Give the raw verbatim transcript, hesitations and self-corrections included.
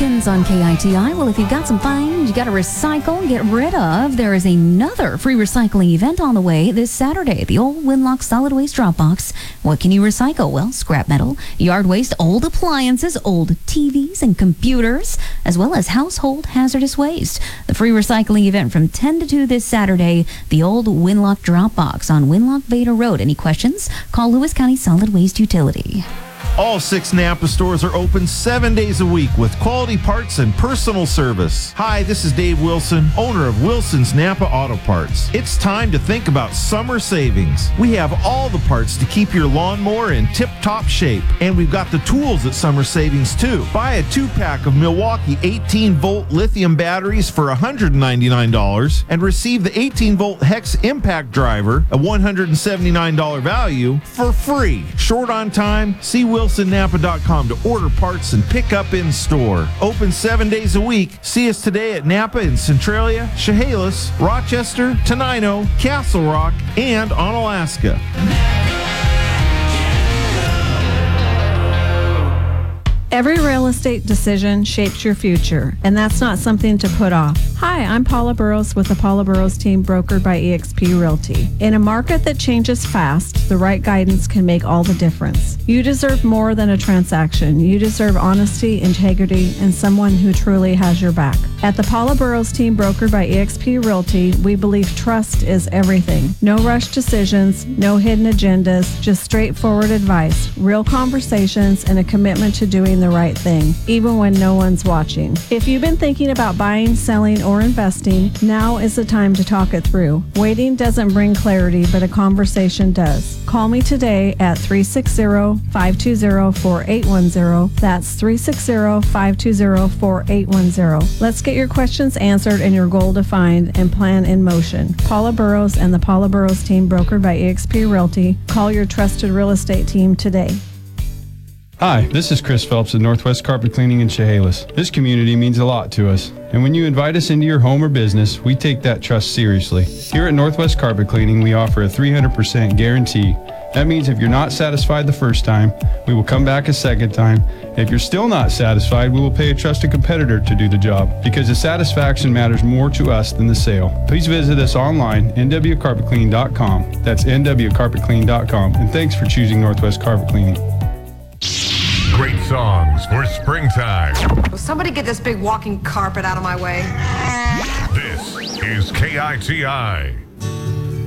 Weekends on K I T I. Well, if you've got some fines you got to recycle, get rid of, there is another free recycling event on the way this Saturday at the old Winlock Solid Waste Drop Box. What can you recycle? Well, scrap metal, yard waste, old appliances, old T Vs and computers, as well as household hazardous waste. The free recycling event from ten to two this Saturday, the old Winlock Drop Box on Winlock Veda Road. Any questions? Call Lewis County Solid Waste Utility. All six Napa stores are open seven days a week with quality parts and personal service. Hi, this is Dave Wilson, owner of Wilson's Napa Auto Parts. It's time to think about summer savings. We have all the parts to keep your lawnmower in tip-top shape, and we've got the tools at summer savings too. Buy a two-pack of Milwaukee eighteen volt lithium batteries for one hundred ninety-nine dollars and receive the eighteen volt Hex Impact Driver, a one hundred seventy-nine dollars value, for free. Short on time? See Wilson. Wilson Napa dot com to order parts and pick up in store. Open seven days a week. See us today at Napa in Centralia, Chehalis, Rochester, Tenino, Castle Rock, and on Alaska. Every real estate decision shapes your future, and that's not something to put off. Hi, I'm Paula Burrows with the Paula Burrows team, brokered by E X P Realty. In a market that changes fast, the right guidance can make all the difference. You deserve more than a transaction. You deserve honesty, integrity, and someone who truly has your back. At the Paula Burrows team, brokered by E X P Realty, we believe trust is everything. No rush decisions, no hidden agendas, just straightforward advice, real conversations, and a commitment to doing the right thing, even when no one's watching. If you've been thinking about buying, selling, or investing, now is the time to talk it through. Waiting doesn't bring clarity, but a conversation does. Call me today at three six zero, five two zero, four eight one zero. That's three six zero, five two zero, four eight one zero. Let's get your questions answered and your goal defined and plan in motion. Paula Burrows and the Paula Burrows team, brokered by E X P Realty. Call your trusted real estate team today. Hi, this is Chris Phelps of Northwest Carpet Cleaning in Chehalis. This community means a lot to us, and when you invite us into your home or business, we take that trust seriously. Here at Northwest Carpet Cleaning, we offer a three hundred percent guarantee. That means if you're not satisfied the first time, we will come back a second time. If you're still not satisfied, we will pay a trusted competitor to do the job, because the satisfaction matters more to us than the sale. Please visit us online, N W carpet clean dot com. That's N W carpet clean dot com, and thanks for choosing Northwest Carpet Cleaning. Great songs for springtime. Will somebody get this big walking carpet out of my way? This is K I T I.